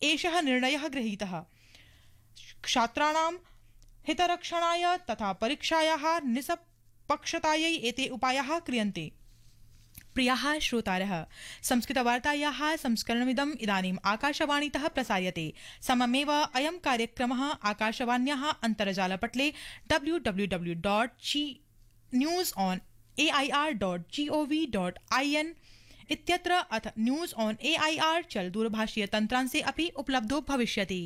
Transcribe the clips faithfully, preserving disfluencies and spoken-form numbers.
एषः निर्णयः गृहीतः। छात्राणां हितरक्षणाय तथा परीक्षायाः निष्पक्षतायै एते उपायाः क्रियन्ते। प्रियाः श्रोतारः, संस्कृतवार्तायाः संस्करणमिदम् इदानीम् आकाशवाणीतः प्रसार्यते। सममेव अयं कार्यक्रमः आकाशवाण्याः अन्तर्जालपटले W W W dot ji news on A I R dot ji O V dot आई एन् इत्यत्र अथ news on A I R चल दूरभाषीय तन्त्रांशे अपि उपलब्धो भविष्यति।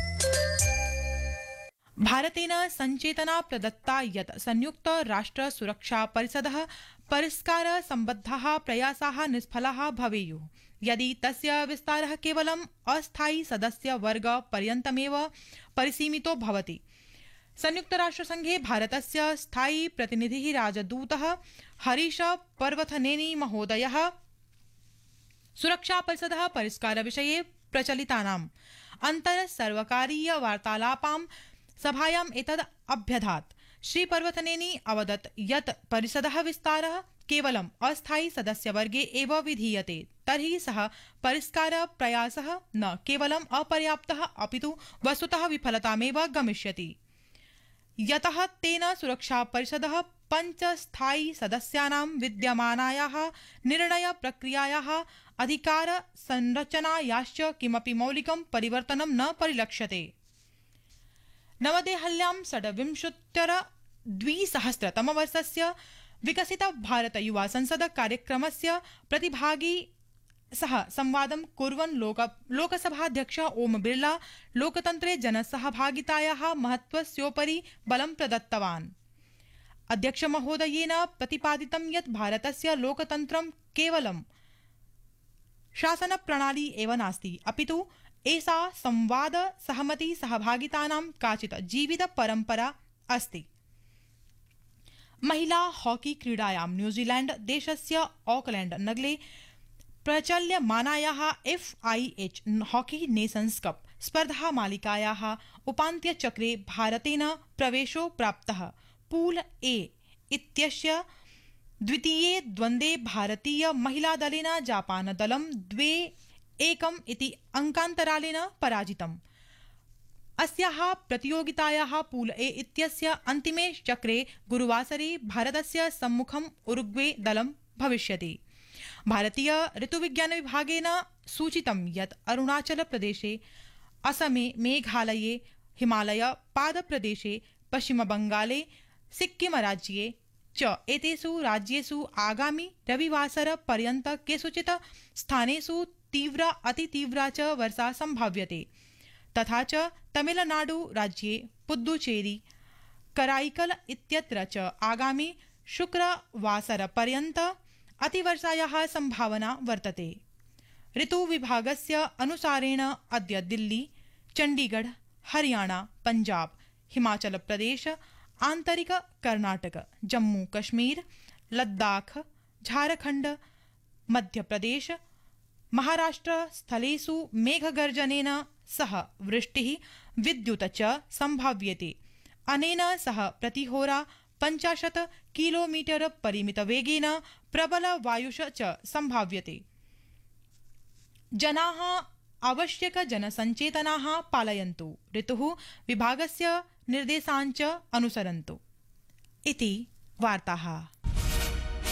भारतेन संचेतना प्रदत्ता यत् संयुक्त राष्ट्र सुरक्षा परिषदः परिष्कार सम्बद्धाः प्रयासाः निष्फलाः भवेयुः यदि तस्य विस्तारः केवलम् अस्थायी सदस्य वर्ग पर्यन्तमेव परिसीमितो भवति। संयुक्त राष्ट्र संघे भारतस्य स्थायी प्रतिनिधिः राजदूतः हरीश पर्वथनेनी महोदयः सुरक्षा परिषदः परिष्कार विषये प्रचलितानाम् अन्तर सर्वकारीय वार्तालापां सभायाम् एतद् अभ्यधात्। श्री पर्वतनेनी अवदत् यत् परिषदः विस्तारः केवलम् अस्थायी सदस्यवर्गे एव विधीयते तर्हि सः परिष्कार प्रयासः न केवलम् अपर्याप्तः अपितु वस्तुतः विफलतामेव गमिष्यति। यतः तेन सुरक्षा परिषदः पञ्च स्थायी सदस्यानां विद्यमानायाः निर्णय प्रक्रियायाः अधिकार संरचनायाश्च किमपि मौलिकं परिवर्तनं न परिलक्ष्यते। नवदेहल्यां षड्विंशत्युत्तर द्विसहस्रतमवर्षस्य विकसित भारत युवा संसद कार्यक्रमस्य प्रतिभागी सह संवादं कुर्वन् लोक लोकसभाध्यक्ष ओम बिर्ला लोकतन्त्रे जनसहभागितायाः महत्त्वस्योपरि बलं प्रदत्तवान्। अध्यक्ष महोदयेन प्रतिपादितं यत् भारतस्य लोकतन्त्रं केवलं शासनप्रणाली एव नास्ति अपितु एषा संवाद सहमति सहभागितानां काचित् जीवित परम्परा अस्ति। महिला हॉकी क्रीडायां न्यूजीलैंड देशस्य ऑकलैंड नगरे प्रचल्यमानायाः F I H hockey nations cup स्पर्धा मालिकायाः उपान्त्यचक्रे भारतेन प्रवेशो प्राप्तः। पूल ए इत्यस्य द्वितीये द्वन्द्वे भारतीय महिला दलेन जापान दलं द्वे एकम् इति अंकान्तरालेन पराजितम्। अस्याः प्रतियोगितायाः पूल ए इत्यस्य अन्तिमे चक्रे गुरुवासरे भारतस्य सम्मुखम् उरुग्वे दलं भविष्यति। भारतीय ऋतुविज्ञान विभागेन सूचितं यत् अरुणाचल प्रदेशे, असमे, मेघालये, हिमालय पादप्रदेशे, पश्चिमबंगाले, सिक्किम राज्ये च एतेषु राज्येषु आगामि रविवासर पर्यन्त केषुचित् स्थानेषु तीव्रा अतितीव्रा च वर्षा संभाव्यते। तथा च तमिलनाडु राज्ये पुद्दुचेरी कराईकल इत्यत्र च आगामि शुक्रवासर पर्यन्त अतिवर्षायाः संभावना वर्तते। ऋतुविभागस्य अनुसारेण अद्य दिल्ली, चण्डीगढ़, हरियाणा, पंजाब, हिमाचल प्रदेश, आन्तरिक कर्नाटक, जम्मू कश्मीर, लद्दाख, झारखंड, मध्यप्रदेश, महाराष्ट्र स्थलेषु मेघगर्जनेन सह वृष्टिः विद्युत च संभाव्यते। अनेन सह प्रतिहोरा पञ्चाशत् किलोमीटर परिमितवेगेन प्रबल वायुष च संभाव्यते। जनाः आवश्यक जनसञ्चेतनाः पालयन्तु, ऋतुः विभागस्य निर्देशान् च अनुसरन्तु। इति वार्ताः।